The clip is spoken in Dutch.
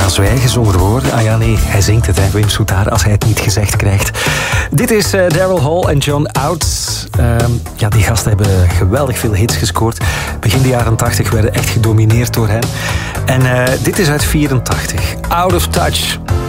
zwijgen zonder woorden. Ah ja, nee, hij zingt het, hè, Wim Soetaar, als hij het niet gezegd krijgt. Dit is Daryl Hall en John Oates. Die gasten hebben geweldig veel hits gescoord. Begin de jaren 80 werden echt gedomineerd door hen. En dit is uit 84. Out of Touch.